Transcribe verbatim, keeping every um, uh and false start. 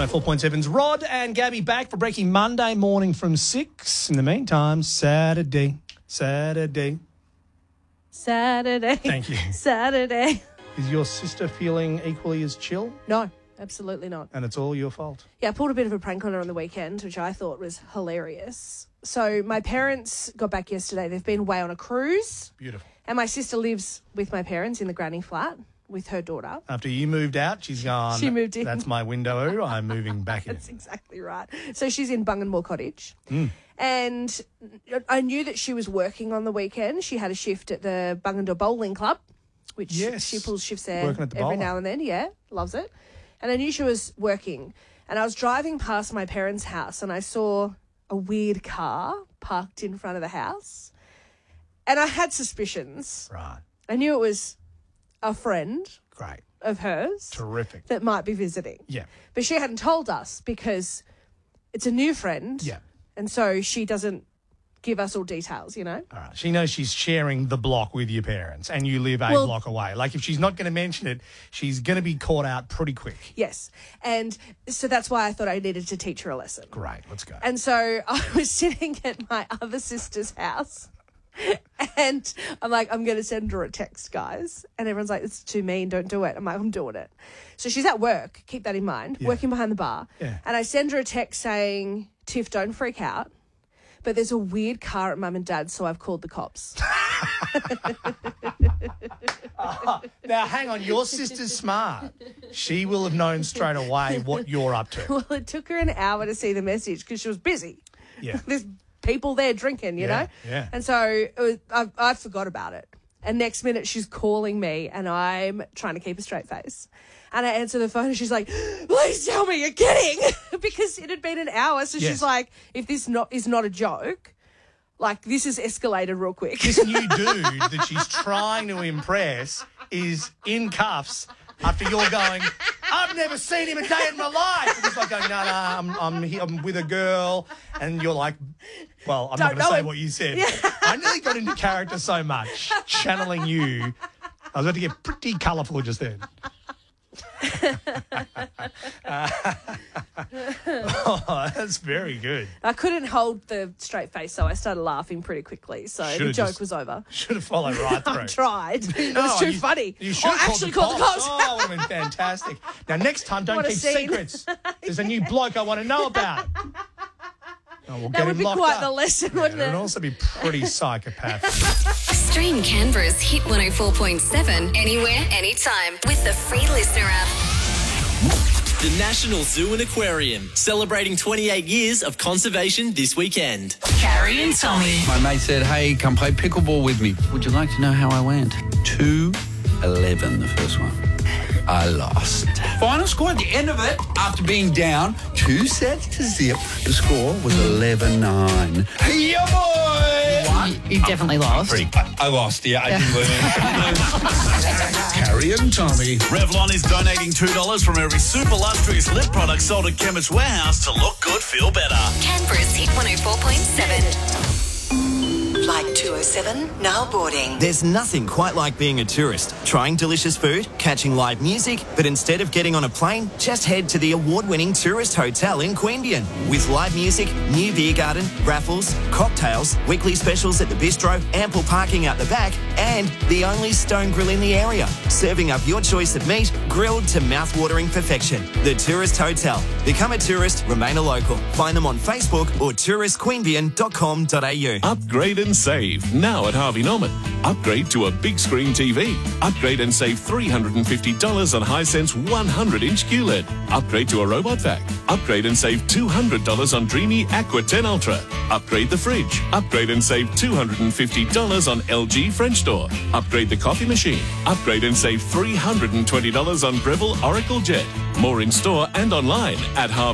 one oh four point seven's Rod and Gabby back for Breaking Monday morning from six. In the meantime, Saturday, Saturday. Saturday. Thank you. Saturday. Is your sister feeling equally as chill? No, absolutely not. And it's all your fault? Yeah, I pulled a bit of a prank on her on the weekend, which I thought was hilarious. So my parents got back yesterday. They've been away on a cruise. Beautiful. And my sister lives with my parents in the granny flat with her daughter. After you moved out, she's gone, She moved in. That's my window. I'm moving back in. That's exactly right. So she's in Bunganmore Cottage. Mm. And I knew that she was working on the weekend. She had a shift at the Bungendore Bowling Club, which Yes. she pulls shifts there Working at the every bowler. now and then. Yeah, loves it. And I knew she was working. And I was driving past my parents' house and I saw a weird car parked in front of the house. And I had suspicions. Right. I knew it was a friend Great. of hers Terrific. that might be visiting. Yeah. But she hadn't told us because it's a new friend. Yeah. And so she doesn't give us all details, you know? All right. She knows she's sharing the block with your parents and you live a Well- block away. Like, if she's not going to mention it, she's going to be caught out pretty quick. Yes. And so that's why I thought I needed to teach her a lesson. Great. Let's go. And so I was sitting at my other sister's house and I'm like, I'm going to send her a text, guys. And everyone's like, it's too mean, don't do it. I'm like, I'm doing it. So she's at work, keep that in mind, Yeah. working behind the bar. Yeah. And I send her a text saying, Tiff, don't freak out, but there's a weird car at mum and dad's, so I've called the cops. Now, hang on. Your sister's smart. She will have known straight away what you're up to. Well, it took her an hour to see the message because she was busy. Yeah. There's people there drinking, you Yeah, know? yeah. And so it was, I, I forgot about it. And next minute she's calling me and I'm trying to keep a straight face. And I answer the phone and she's like, please tell me you're kidding. Because it had been an hour. So Yes. she's like, if this not is not a joke, like this has escalated real quick. This new dude that she's trying to impress is in cuffs after you're going, I've never seen him a day in my life. And he's like going, no, no, I'm, I'm, here, I'm with a girl. And you're like, well, I'm not Don't going to know say him. what you said. I nearly got into character so much, channeling you. I was about to get pretty colourful just then. Oh, that's very good. I couldn't hold the straight face, so I started laughing pretty quickly. So the Should've joke just- was over. Should have followed right through. I tried. It No, was too you- funny. You should oh, have actually called called the cops. Oh, it would have been fantastic. Now, next time, don't What a keep scene. secrets. There's a new bloke I want to know about. Oh, we'll get That would him be locked quite up. the lesson, Yeah, wouldn't it would it? also be pretty psychopathic. Stream Canberra's Hit one oh four point seven anywhere, anytime with the free Listener app. The National Zoo and Aquarium, celebrating twenty-eight years of conservation this weekend. Carrie and Tommy. My mate said, hey, come play pickleball with me. Would you like to know how I went? two eleven the first one. I lost. Final score at the end of it, after being down two sets to zip, the score was eleven nine. Hey, yeah, boy! You definitely lost. I, I lost, yeah, I did lose. Carrie and Tommy. Revlon is donating two dollars from every super lustrous lip product sold at Chemist Warehouse to look good, feel better. Canberra's Hit one oh four point seven. Flight two oh seven, now boarding. There's nothing quite like being a tourist, trying delicious food, catching live music, but instead of getting on a plane, just head to the award-winning tourist hotel in Queanbeyan. With live music, new beer garden, raffles, cocktails, weekly specials at the bistro, ample parking out the back, and the only stone grill in the area, serving up your choice of meat, grilled to mouth-watering perfection. The Tourist Hotel. Become a tourist, remain a local. Find them on Facebook or tourist queanbeyan dot com dot a u. Upgrade and save now at Harvey Norman. Upgrade to a big screen T V. Upgrade and save three hundred fifty dollars on Hisense one hundred inch Q L E D. Upgrade to a robot vac. Upgrade and save two hundred dollars on Dreamy Aqua ten Ultra. Upgrade the fridge. Upgrade and save two hundred fifty dollars on L G French door. Upgrade the coffee machine. Upgrade and save three hundred twenty dollars on Breville Oracle Jet. More in store and online at Harvey.